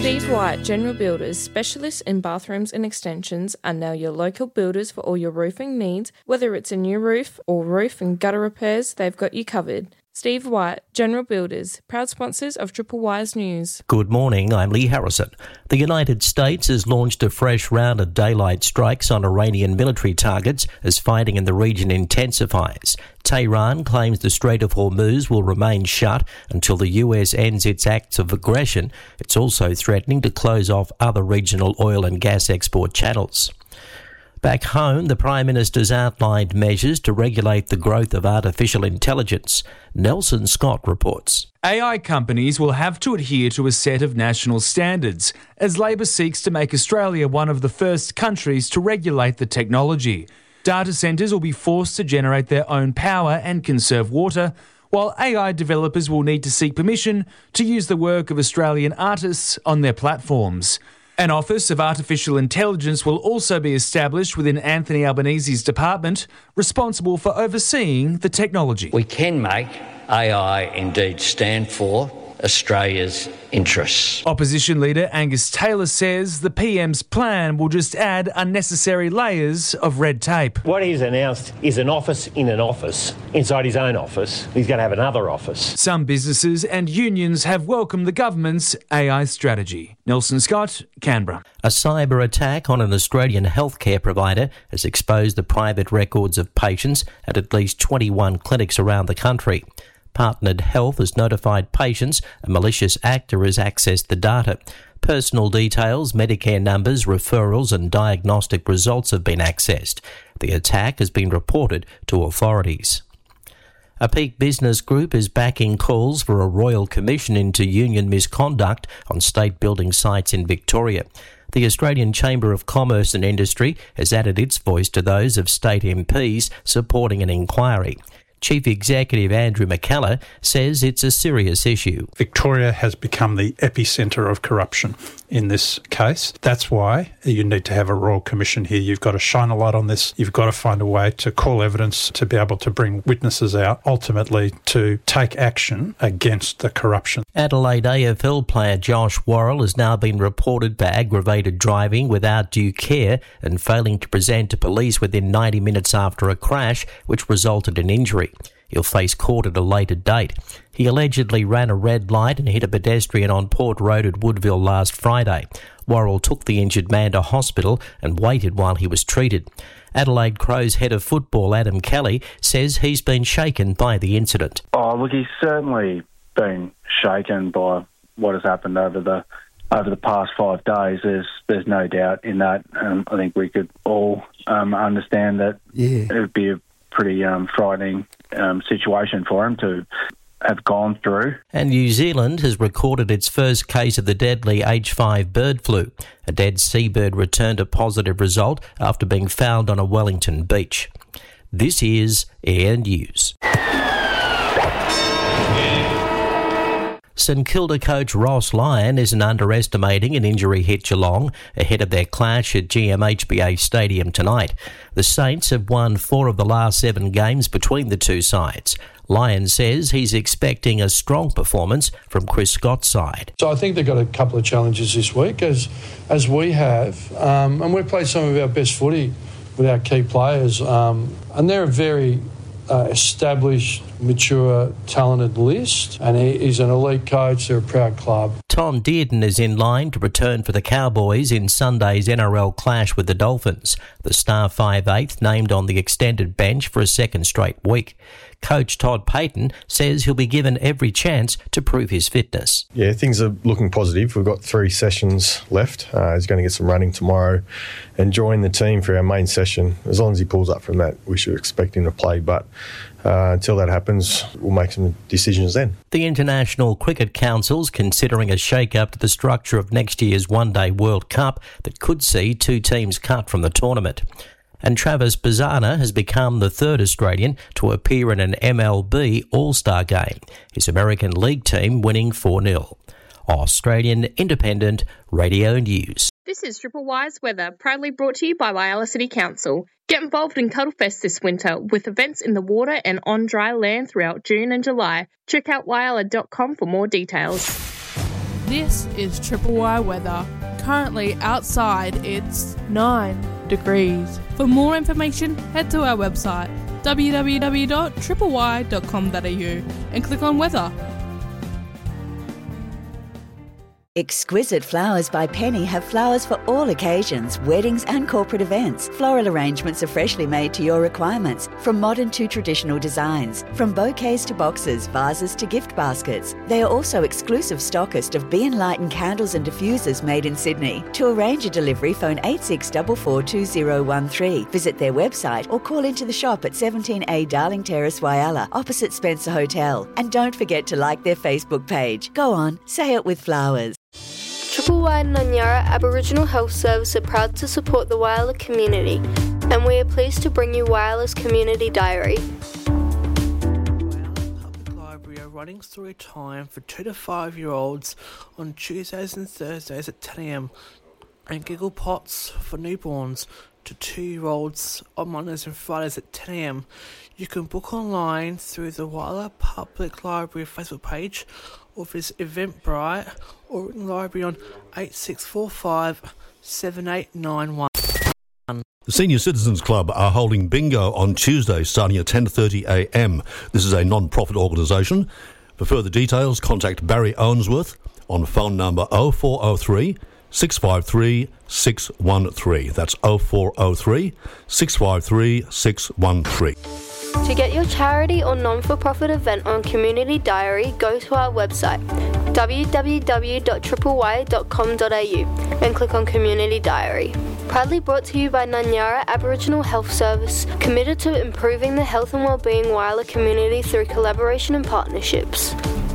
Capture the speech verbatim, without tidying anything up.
Steve White, General Builders, specialists in bathrooms and extensions, are now your local builders for all your roofing needs. Whether it's a new roof or roof and gutter repairs, they've got you covered. Steve White, General Builders, proud sponsors of Triple Wise News. Good morning, I'm Lee Harrison. The United States has launched a fresh round of daylight strikes on Iranian military targets as fighting in the region intensifies. Tehran claims the Strait of Hormuz will remain shut until the U S ends its acts of aggression. It's also threatening to close off other regional oil and gas export channels. Back home, the Prime Minister's outlined measures to regulate the growth of artificial intelligence. Nelson Scott reports. A I companies will have to adhere to a set of national standards as Labor seeks to make Australia one of the first countries to regulate the technology. Data centres will be forced to generate their own power and conserve water, while A I developers will need to seek permission to use the work of Australian artists on their platforms. An Office of Artificial Intelligence will also be established within Anthony Albanese's department, responsible for overseeing the technology. We can make A I indeed stand for Australia's interests. Opposition leader Angus Taylor says the P M's plan will just add unnecessary layers of red tape. What he's announced is an office in an office. Inside his own office, he's going to have another office. Some businesses and unions have welcomed the government's A I strategy. Nelson Scott, Canberra. A cyber attack on an Australian healthcare provider has exposed the private records of patients at at least twenty-one clinics around the country. Partnered Health has notified patients a malicious actor has accessed the data. Personal details, Medicare numbers, referrals and diagnostic results have been accessed. The attack has been reported to authorities. A Peak Business Group is backing calls for a royal commission into union misconduct on state building sites in Victoria. The Australian Chamber of Commerce and Industry has added its voice to those of state M Ps supporting an inquiry. Chief Executive Andrew McKellar says it's a serious issue. Victoria has become the epicentre of corruption in this case. That's why you need to have a Royal Commission here. You've got to shine a light on this. You've got to find a way to call evidence, to be able to bring witnesses out, ultimately to take action against the corruption. Adelaide A F L player Josh Worrell has now been reported for aggravated driving without due care and failing to present to police within ninety minutes after a crash, which resulted in injury. He'll face court at a later date. He allegedly ran a red light and hit a pedestrian on Port Road at Woodville last Friday. Worrell took the injured man to hospital and waited while he was treated. Adelaide Crows head of football Adam Kelly says he's been shaken by the incident. Oh, look, he's certainly been shaken by what has happened over the over the past five days. There's there's no doubt in that. Um, I think we could all um, understand that yeah. It would be a pretty um, frightening um, situation for him to have gone through. And New Zealand has recorded its first case of the deadly H five bird flu. A dead seabird returned a positive result after being found on a Wellington beach. This is Air News. St Kilda coach Ross Lyon isn't underestimating an injury hit Geelong ahead of their clash at G M H B A Stadium tonight. The Saints have won four of the last seven games between the two sides. Lyon says he's expecting a strong performance from Chris Scott's side. So I think they've got a couple of challenges this week, as as we have, um, and we've played some of our best footy with our key players, um, and they're a very uh, established, mature, talented list, and he, he's an elite coach. They're a proud club. Tom Dearden is in line to return for the Cowboys in Sunday's N R L clash with the Dolphins. The star five eighth named on the extended bench for a second straight week. Coach Todd Payton says he'll be given every chance to prove his fitness. Yeah, things are looking positive. We've got three sessions left. Uh, he's going to get some running tomorrow and join the team for our main session. As long as he pulls up from that, we should expect him to play. But uh, until that happens, we'll make some decisions then. The International Cricket Council's considering a shake-up to the structure of next year's One-Day World Cup that could see two teams cut from the tournament. And Travis Bazzana has become the third Australian to appear in an M L B All-Star game, his American League team winning four nil. Australian Independent Radio News. This is Triple Wise Weather, proudly brought to you by Whyalla City Council. Get involved in Cuddlefest this winter with events in the water and on dry land throughout June and July. Check out whyalla dot com for more details. This is Triple Y weather. Currently outside it's nine degrees. For more information, head to our website w w w dot triple y dot com dot a u and click on weather. Exquisite Flowers by Penny have flowers for all occasions, weddings and corporate events. Floral arrangements are freshly made to your requirements, from modern to traditional designs. From bouquets to boxes, vases to gift baskets. They are also exclusive stockist of Be Enlightened candles and diffusers made in Sydney. To arrange a delivery, phone eight six four four two zero one three. Visit their website or call into the shop at seventeen A Darling Terrace, Whyalla, opposite Spencer Hotel. And don't forget to like their Facebook page. Go on, say it with flowers. Triple Y Nanyara Aboriginal Health Service are proud to support the Whyalla community, and we are pleased to bring you Whyalla's Community Diary. Whyalla Public Library are running story time for two to five year olds on Tuesdays and Thursdays at ten a m and Giggle Pots for newborns to two year olds on Mondays and Fridays at ten a m. You can book online through the Whyalla Public Library Facebook page or visit Eventbrite or ring the library on eight six four five seven eight nine one. The Senior Citizens Club are holding bingo on Tuesday starting at ten thirty a m. This is a non-profit organisation. For further details, contact Barry Owensworth on phone number oh four oh three, six five three, six one three. That's oh four oh three, six five three, six one three. To get your charity or non-for-profit event on Community Diary, go to our website w w w dot triple y dot com dot a u and click on Community Diary. Proudly brought to you by Nanyara Aboriginal Health Service, committed to improving the health and wellbeing Whyalla community through collaboration and partnerships.